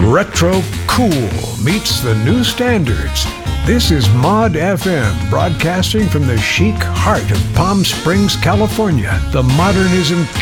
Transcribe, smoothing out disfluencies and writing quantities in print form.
Retro cool meets the new standards. This is Mod FM, broadcasting from the chic heart of Palm Springs, California, the modernism